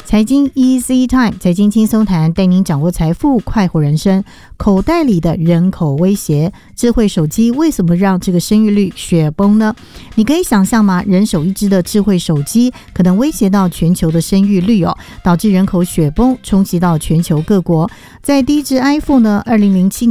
财经 Easy Time， 财经轻松谈，带您掌握财富，快活人生。口袋里的人口威胁，智慧手机为什么让这个生育率雪崩呢？你可以想象吗？人手一只的智慧手机可能威胁到全球的生育率导致人口雪崩，冲击到全球各国。在第一支 iPhone 呢，2007